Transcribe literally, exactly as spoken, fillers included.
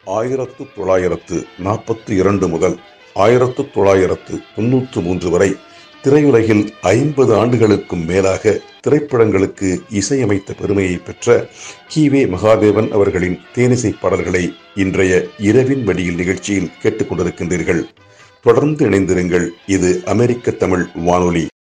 ஆயிரத்து தொள்ளாயிரத்து நாற்பத்தி இரண்டு முதல் ஆயிரத்து தொள்ளாயிரத்து தொன்னூற்று மூன்று வரை திரையுலகில் ஐம்பது ஆண்டுகளுக்கும் மேலாக திரைப்படங்களுக்கு இசையமைத்த பெருமையை பெற்ற கி.வே. மகாதேவன் அவர்களின் தேனிசை பாடல்களை இன்றைய இரவின் மடியில் நிகழ்ச்சியில் கேட்டுக்கொண்டிருக்கின்றீர்கள். தொடர்ந்து இணைந்திருங்கள். இது அமெரிக்க தமிழ் வானொலி.